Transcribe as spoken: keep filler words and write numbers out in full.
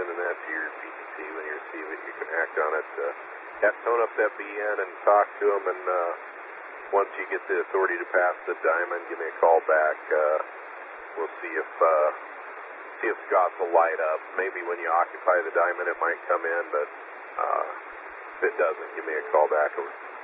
sending that to your P T C when you receive it. You can act on it. Uh, yeah, tone up that B N and talk to them, and uh, once you get the authority to pass the diamond, give me a call back. Uh, we'll see if uh, see if Scott's will light up. Maybe when you occupy the diamond, it might come in, but uh, if it doesn't, give me a call back.